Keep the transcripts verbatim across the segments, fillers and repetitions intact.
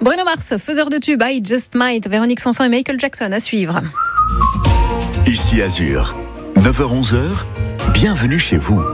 Bruno Mars, faiseur de tubes, I Just Might, Véronique Sanson et Michael Jackson à suivre. Ici Azur, neuf heures onze, bienvenue chez vous.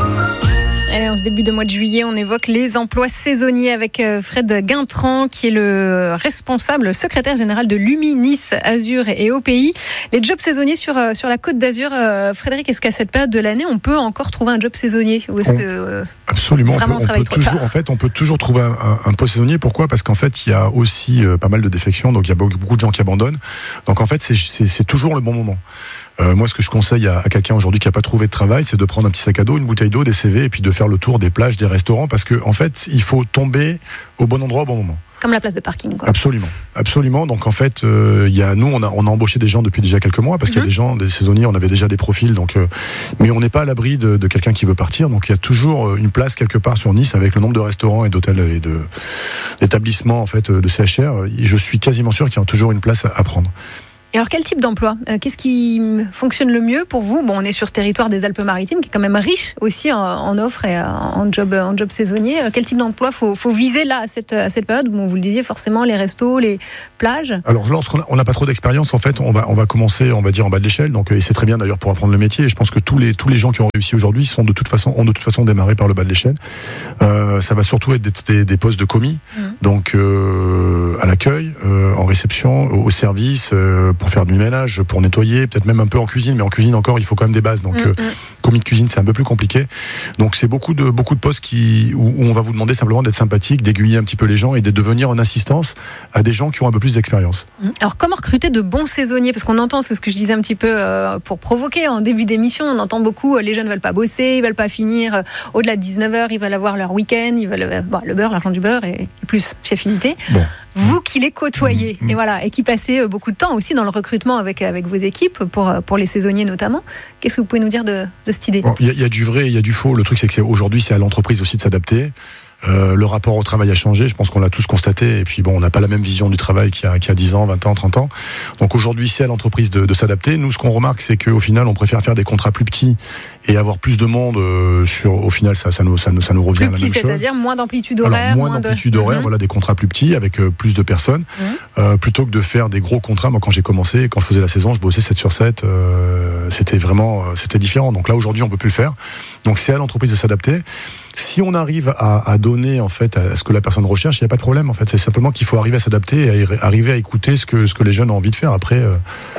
Allez, en ce début de mois de juillet, on évoque les emplois saisonniers avec Fred Guintran, qui est le responsable, le secrétaire général de l'U M I Nice, Azur et O P I. Les jobs saisonniers sur, sur la Côte d'Azur, Frédéric, est-ce qu'à cette période de l'année, on peut encore trouver un job saisonnier ou est-ce on, que absolument, vraiment, on peut, on peut toujours, en fait, on peut toujours trouver un, un, un poste saisonnier. Pourquoi ? Parce qu'en fait, il y a aussi euh, pas mal de défections, donc il y a beaucoup, beaucoup de gens qui abandonnent. Donc en fait, c'est, c'est, c'est toujours le bon moment. Euh, moi, ce que je conseille à, à quelqu'un aujourd'hui qui n'a pas trouvé de travail, c'est de prendre un petit sac à dos, une bouteille d'eau, des C V, et puis de faire le tour des plages, des restaurants, parce que en fait, il faut tomber au bon endroit au bon moment. Comme la place de parking, quoi. Absolument, absolument. Donc en fait, euh, il y a nous, on a on a embauché des gens depuis déjà quelques mois parce mm-hmm. qu'il y a des gens, des saisonniers, on avait déjà des profils. Donc, euh, mais on n'est pas à l'abri de, de quelqu'un qui veut partir. Donc il y a toujours une place quelque part sur Nice avec le nombre de restaurants et d'hôtels et de d'établissements en fait de C H R. Je suis quasiment sûr qu'il y a toujours une place à, à prendre. Et alors, quel type d'emploi ? euh, Qu'est-ce qui fonctionne le mieux pour vous ? Bon, on est sur ce territoire des Alpes-Maritimes qui est quand même riche aussi en, en offres et en job, en job saisonnier. Quel type d'emploi faut, faut viser là à cette, à cette période ? Bon, vous le disiez forcément, les restos, les plages. Alors, lorsqu'on n'a pas trop d'expérience, en fait, on va, on va commencer, on va dire en bas de l'échelle. Donc, et c'est très bien d'ailleurs pour apprendre le métier. Et je pense que tous les, tous les gens qui ont réussi aujourd'hui sont de toute façon, ont de toute façon démarré par le bas de l'échelle. Euh, ça va surtout être des, des, des postes de commis, mmh. donc euh, à l'accueil, euh, en réception, au, au service. Euh, pour faire du ménage, pour nettoyer, peut-être même un peu en cuisine, mais en cuisine encore, il faut quand même des bases. Donc, mmh, euh, commis de cuisine, c'est un peu plus compliqué. Donc, c'est beaucoup de beaucoup de postes qui où, où on va vous demander simplement d'être sympathique, d'aiguiller un petit peu les gens et de devenir en assistance à des gens qui ont un peu plus d'expérience. Alors, comment recruter de bons saisonniers ? Parce qu'on entend, c'est ce que je disais un petit peu euh, pour provoquer en début d'émission, on entend beaucoup, euh, les jeunes ne veulent pas bosser, ils veulent pas finir euh, au-delà de dix-neuf heures, ils veulent avoir leur week-end, ils veulent euh, bon, le beurre, l'argent du beurre et, et plus, chez Affinité. Bon. Vous qui les côtoyez mmh. et voilà et qui passez beaucoup de temps aussi dans le recrutement avec avec vos équipes pour pour les saisonniers notamment, qu'est-ce que vous pouvez nous dire de de cette idée ? Il bon, y, y a du vrai, il y a du faux. Le truc c'est que c'est, aujourd'hui c'est à l'entreprise aussi de s'adapter. Euh, le rapport au travail a changé, je pense qu'on l'a tous constaté, et puis bon, on n'a pas la même vision du travail qu'il y a, qu'il y a dix ans, vingt ans, trente ans. Donc aujourd'hui, c'est à l'entreprise de, de s'adapter. Nous, ce qu'on remarque, c'est qu'au final, on préfère faire des contrats plus petits et avoir plus de monde euh, sur, au final, ça, ça nous, ça nous, ça nous revient plus à la petit, même chose. C'est-à-dire moins d'amplitude horaire. Alors, moins, moins d'amplitude de... horaire, mmh. voilà, des contrats plus petits avec euh, plus de personnes, mmh. euh, plutôt que de faire des gros contrats. Moi, quand j'ai commencé, quand je faisais la saison, je bossais sept sur sept, euh, c'était vraiment, euh, c'était différent. Donc là, aujourd'hui, on peut plus le faire. Donc c'est à l'entreprise de s'adapter. Si on arrive à, à donner en fait à ce que la personne recherche, il n'y a pas de problème en fait. C'est simplement qu'il faut arriver à s'adapter et à, arriver à écouter ce que ce que les jeunes ont envie de faire. Après, euh...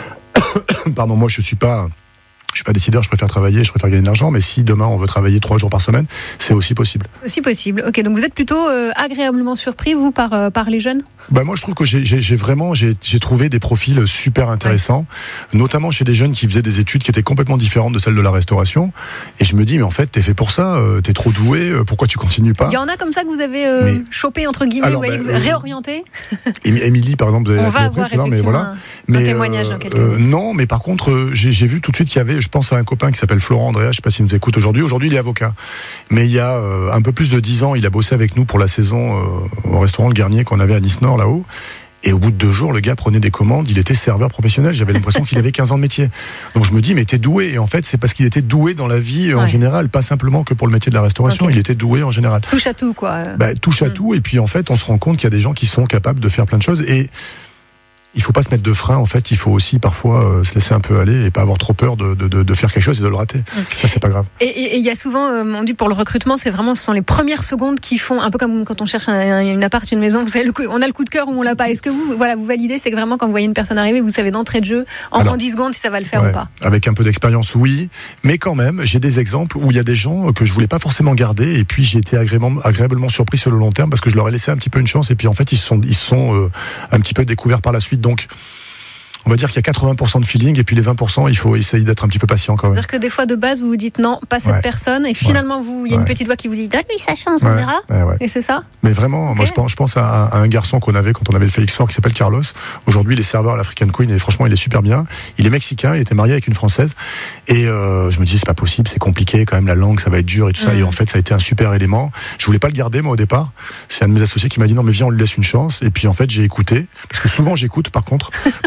pardon, moi je suis pas. Je suis pas décideur, je préfère travailler, je préfère gagner de l'argent, mais si demain on veut travailler trois jours par semaine, c'est aussi possible. Aussi possible. Ok, donc vous êtes plutôt euh, agréablement surpris vous par euh, par les jeunes ? Bah moi je trouve que j'ai, j'ai, j'ai vraiment j'ai, j'ai trouvé des profils super intéressants, ouais. notamment chez des jeunes qui faisaient des études qui étaient complètement différentes de celles de la restauration. Et je me dis mais en fait t'es fait pour ça, euh, t'es trop doué, euh, pourquoi tu continues pas ? Il y en a comme ça que vous avez euh, mais... chopé entre guillemets, alors, vous voyez, bah, vous réorienté. Émilie par exemple, de on va avoir effectivement mais voilà. un, mais, un témoignage euh, en quelque euh, non, mais par contre euh, j'ai, j'ai vu tout de suite qu'il y avait, je pense à un copain qui s'appelle Florent Andrea, je ne sais pas s'il nous écoute aujourd'hui. Aujourd'hui, il est avocat. Mais il y a euh, un peu plus de dix ans, il a bossé avec nous pour la saison euh, au restaurant Le Garnier qu'on avait à Nice-Nord, là-haut. Et au bout de deux jours, le gars prenait des commandes, il était serveur professionnel. J'avais l'impression qu'il avait quinze ans de métier. Donc je me dis, mais t'es doué. Et en fait, c'est parce qu'il était doué dans la vie en ouais. général, pas simplement que pour le métier de la restauration. Okay. Il était doué en général. Touche à tout, quoi. Bah, touche à mmh. tout. Et puis en fait, on se rend compte qu'il y a des gens qui sont capables de faire plein de choses. Et il faut pas se mettre de frein, en fait, il faut aussi parfois euh, se laisser un peu aller et pas avoir trop peur de, de, de faire quelque chose et de le rater. Mmh. Ça, c'est pas grave. Et il y a souvent, euh, on dit pour le recrutement, c'est vraiment, ce sont les premières secondes qui font, un peu comme quand on cherche un, un, une appart, une maison, vous savez, le coup, on a le coup de cœur ou on l'a pas. Est-ce que vous, voilà, vous validez, c'est que vraiment quand vous voyez une personne arriver, vous savez d'entrée de jeu, en, Alors, en dix secondes, si ça va le faire ouais, ou pas. Avec un peu d'expérience, oui. Mais quand même, j'ai des exemples où il y a des gens que je voulais pas forcément garder et puis j'ai été agréablement, agréablement surpris sur le long terme parce que je leur ai laissé un petit peu une chance et puis en fait, ils se sont, ils se sont euh, un petit peu découverts par la suite. Donc, on va dire qu'il y a quatre-vingts pour cent de feeling et puis les vingt pour cent il faut essayer d'être un petit peu patient quand même. C'est-à-dire que des fois de base vous vous dites non, pas cette ouais. personne et finalement ouais. vous il y a une ouais. petite voix qui vous dit donne-lui sa chance, on ouais. verra. Ouais, ouais. Et c'est ça. Mais vraiment, okay. moi je pense, je pense à, à un garçon qu'on avait quand on avait le Félix Fort qui s'appelle Carlos. Aujourd'hui il est serveur à l'African Queen et franchement il est super bien. Il est mexicain, il était marié avec une française et euh, je me disais c'est pas possible, c'est compliqué quand même la langue, ça va être dur et tout mmh. ça et en fait ça a été un super élément. Je voulais pas le garder moi au départ. C'est un de mes associés qui m'a dit non mais viens on lui laisse une chance et puis en fait j'ai écouté parce que souvent j'écoute par contre quand on me dit non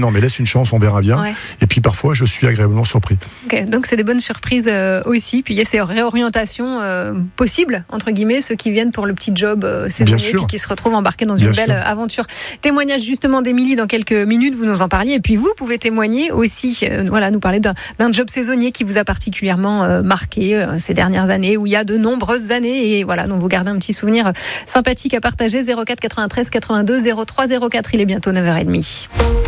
non, mais laisse une chance, on verra bien. Ouais. Et puis parfois, je suis agréablement surpris. Okay, donc c'est des bonnes surprises euh, aussi. Puis il y a ces réorientations euh, possibles, entre guillemets, ceux qui viennent pour le petit job euh, saisonnier puis qui se retrouvent embarqués dans une bien belle sûr. aventure. Témoignage justement d'Émilie dans quelques minutes, vous nous en parliez. Et puis vous pouvez témoigner aussi, euh, voilà, nous parler d'un, d'un job saisonnier qui vous a particulièrement euh, marqué euh, ces dernières années, où il y a de nombreuses années. Et voilà, donc vous gardez un petit souvenir sympathique à partager. zéro quatre quatre-vingt-treize quatre-vingt-deux zéro trois zéro quatre, il est bientôt neuf heures trente.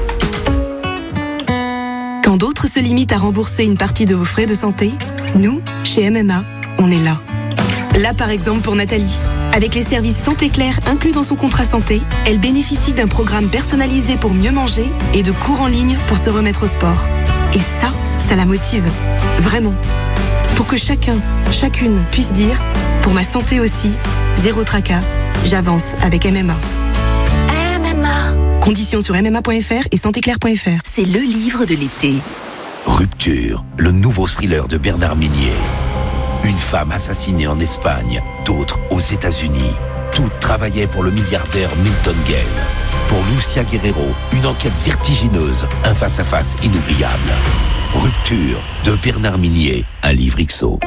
Quand d'autres se limitent à rembourser une partie de vos frais de santé, nous, chez M M A, on est là. Là, par exemple, pour Nathalie. Avec les services Santé Claire inclus dans son contrat santé, elle bénéficie d'un programme personnalisé pour mieux manger et de cours en ligne pour se remettre au sport. Et ça, ça la motive. Vraiment. Pour que chacun, chacune puisse dire, pour ma santé aussi, zéro tracas, j'avance avec M M A. M M A. Conditions sur m m a point f r et santé claire point f r. C'est le livre de l'été. Rupture, le nouveau thriller de Bernard Minier. Une femme assassinée en Espagne, d'autres aux États-Unis. Toutes travaillaient pour le milliardaire Milton Gale. Pour Lucia Guerrero, une enquête vertigineuse, un face-à-face inoubliable. Rupture de Bernard Minier, un livre X O.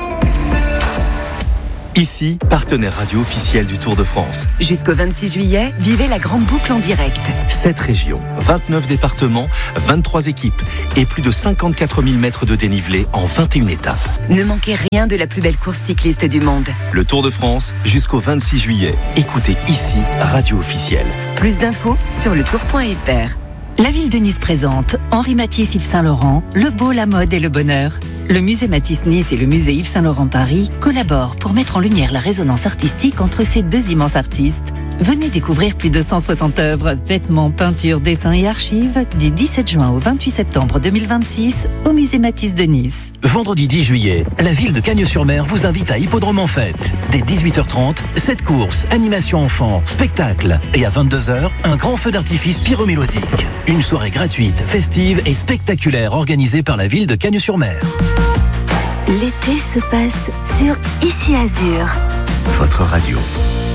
Ici, partenaire radio officiel du Tour de France. Jusqu'au vingt-six juillet, vivez la grande boucle en direct. sept régions, vingt-neuf départements, vingt-trois équipes et plus de cinquante-quatre mille mètres de dénivelé en vingt et une étapes. Ne manquez rien de la plus belle course cycliste du monde. Le Tour de France, jusqu'au vingt-six juillet. Écoutez ici, radio officielle. Plus d'infos sur le tour point f r. La ville de Nice présente Henri Matisse Yves Saint Laurent, le beau, la mode et le bonheur. Le musée Matisse Nice et le musée Yves Saint Laurent Paris collaborent pour mettre en lumière la résonance artistique entre ces deux immenses artistes. Venez découvrir plus de cent soixante œuvres, vêtements, peintures, dessins et archives du dix-sept juin au vingt-huit septembre deux mille vingt-six au musée Matisse de Nice. Vendredi dix juillet, la ville de Cagnes-sur-Mer vous invite à Hippodrome en Fête. Dès dix-huit heures trente, cette course, animation enfants, spectacle. Et à vingt-deux heures, un grand feu d'artifice pyromélodique. Une soirée gratuite, festive et spectaculaire organisée par la ville de Cagnes-sur-Mer. L'été se passe sur Ici Azur. Votre radio.